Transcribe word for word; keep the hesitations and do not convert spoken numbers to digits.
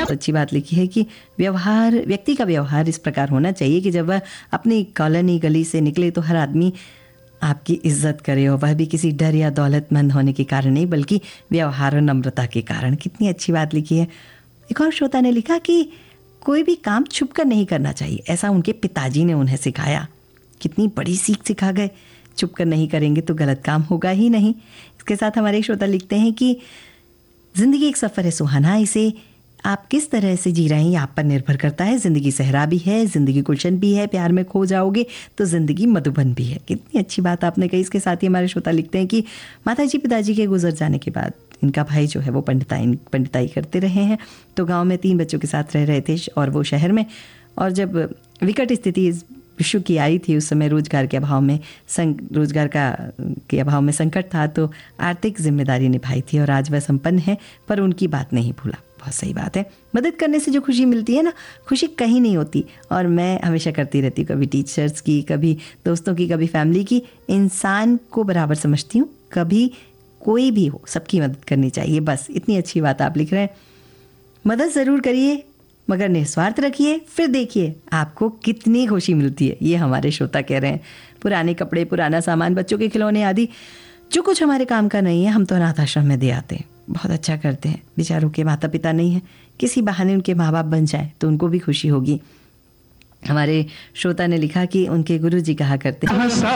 अच्छी बात लिखी है कि व्यवहार, व्यक्ति का व्यवहार इस प्रकार होना चाहिए कि जब वह अपनी कॉलोनी गली से निकले तो हर आदमी आपकी इज्जत करे, और वह भी किसी डर या दौलतमंद होने के कारण नहीं बल्कि व्यवहार और नम्रता के कारण। कितनी अच्छी बात लिखी है। एक और श्रोता ने लिखा कि कोई भी काम छुप कर नहीं करना चाहिए, ऐसा उनके पिताजी ने उन्हें सिखाया। कितनी बड़ी सीख सिखा गए। छुप कर नहीं करेंगे तो गलत काम होगा ही नहीं। इसके साथ हमारे श्रोता लिखते हैं कि ज़िंदगी एक सफ़र है सुहाना, इसे आप किस तरह से जी रहे हैं ये आप पर निर्भर करता है। ज़िंदगी सहरा भी है, ज़िंदगी गुलशन भी है, प्यार में खो जाओगे तो ज़िंदगी मधुबन भी है। कितनी अच्छी बात आपने कही। इसके साथ ही हमारे श्रोता लिखते हैं कि माताजी पिताजी के गुजर जाने के बाद इनका भाई जो है वो पंडिताई पंडिताई करते रहे हैं, तो गांव में तीन बच्चों के साथ रह रहे थे और वो शहर में। और जब विकट स्थिति इस विश्व की आई थी, उस समय रोजगार के अभाव में संग रोजगार का के अभाव में संकट था, तो आर्थिक जिम्मेदारी निभाई थी और आज वह संपन्न है, पर उनकी बात नहीं भूला। बहुत सही बात है। मदद करने से जो खुशी मिलती है ना, खुशी कहीं नहीं होती। और मैं हमेशा करती रहती हूँ, कभी टीचर्स की, कभी दोस्तों की, कभी फैमिली की। इंसान को बराबर समझती हूँ, कभी कोई भी हो सबकी मदद करनी चाहिए। बस इतनी अच्छी बात आप लिख रहे हैं। मदद ज़रूर करिए मगर निस्वार्थ रखिए, फिर देखिए आपको कितनी खुशी मिलती है। ये हमारे श्रोता कह रहे हैं। पुराने कपड़े, पुराना सामान, बच्चों के खिलौने आदि जो कुछ हमारे काम का नहीं है, हम तो अनाथ आश्रम में दे आते हैं। बहुत अच्छा करते हैं। बेचारों के माता पिता नहीं हैं, किसी बहाने उनके माँ बाप बन जाए तो उनको भी खुशी होगी। हमारे श्रोता ने लिखा कि उनके गुरुजी कहा करते हैं